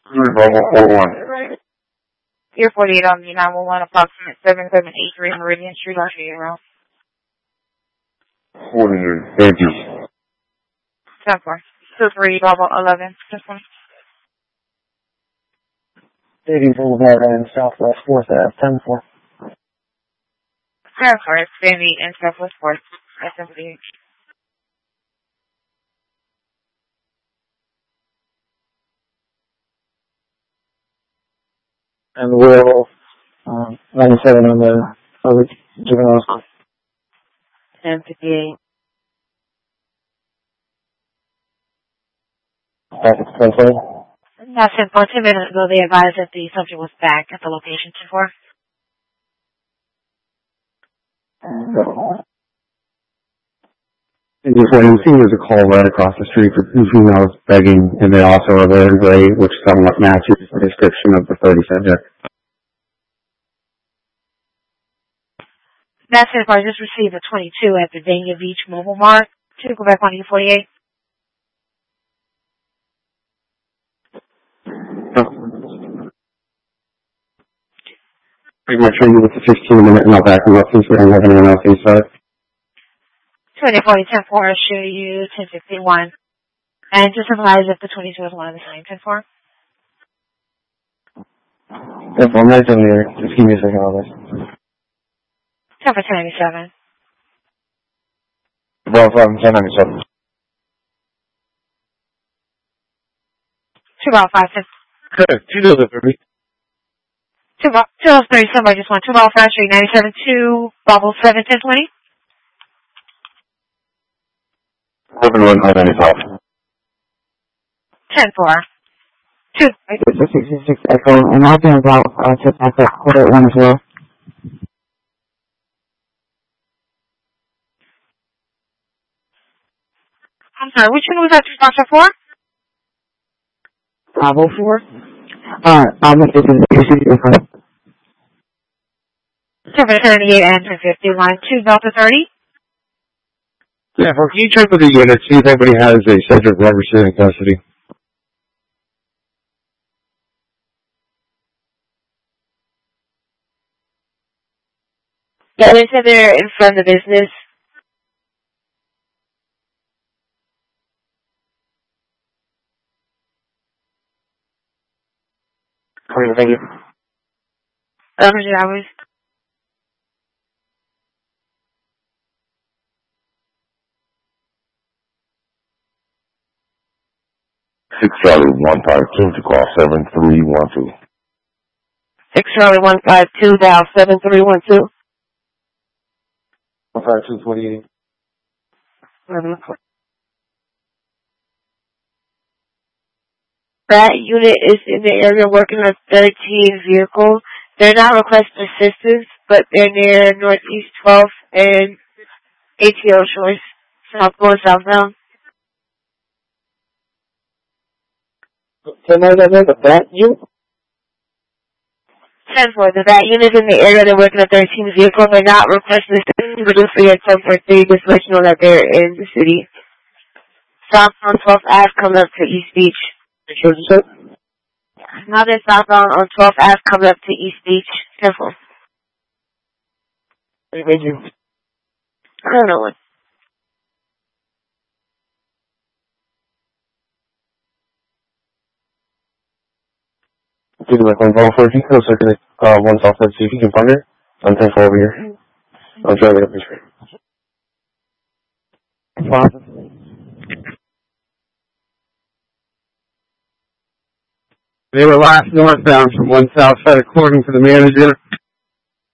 Right. Year 48 on the 911, approximate 7783 Meridian Street, Los Angeles. 48, thank you. 10-4. 23, Bravo 11. 10-4. Dating Boulevard and Southwest 4th Ave, 10-4. 10-4, Sandy and Southwest 4th, SMC. And the wheel, 97 on the other juvenile. 10-58. Back at 10-4. Now, 10-4, 2 minutes ago, they advised that the subject was back at the location 10-4. And just what you see is a call right across the street for two females begging, and they also are wearing gray, which somewhat matches the description of the 30 subject. That's it. I just received a 22 at the Dania Beach Mobile Mart. To go back on E48. Pretty much ready with the 16-minute, and I'll back them up since we don't have anyone else inside. 2040, 10-4, I'll show you 1051. And just advise if the 22 is one of the same. 10-4. 10-4, I'm right down there. Just give me a second on this. 10-4, 1097. Well, 1097. 2 about 5, 10. Good. 2 delivery. 2 about 37, I just want 2 about 5, Street 97, 2, Bubble 7, 1020. 71995. 10-4. 2. 666 Echo, and I'll be about to back up quarter at 1 as well. I'm sorry, which one was that sponsor for? Bravo 4? This is in front. 738 and 1051, 2 Delta 30. Yeah, can you check with the unit, see if anybody has a Cedric Robertson in custody? Yeah, they said they're in front of the business. Thank you. Hours. Charlie 152 to call 7312. 6 Charlie 152, dial 7312. 15228. That unit is in the area working on 13 vehicles. They're not requesting assistance, but they're near Northeast 12th and ATO Shores, southbound. Can I know the bat unit? 10-4, the bat unit is in the area. They're working on 13 vehicles. They're not requesting assistance, but if we had 10-4-3, just let you know that they're in the city. Southbound 12th Ave coming up to East Beach. Now they're southbound on 12th Ave coming up to East Beach. 10-4. Thank you. I don't know what. Do like 1 ball for a few, so I can 1 south, let's see if you can find her. I'm 10-4 over here. I'll try to get up this way. They were last northbound from 1 south side, according to the manager.